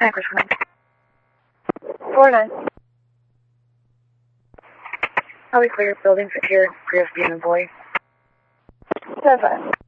Packers one. 4-9. How we clear building secure, Chris being employee. 7-5.